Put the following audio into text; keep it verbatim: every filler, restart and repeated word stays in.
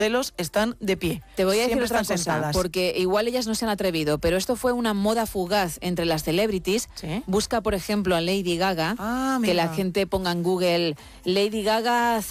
modelos están de pie. Te voy a decir Siempre otra están cosa, sentadas. porque igual ellas no se han atrevido, pero esto fue una moda fugaz entre las celebrities. ¿Sí? Busca, por ejemplo, a Lady Gaga, Ah, que mira. la gente ponga en Google Lady Gaga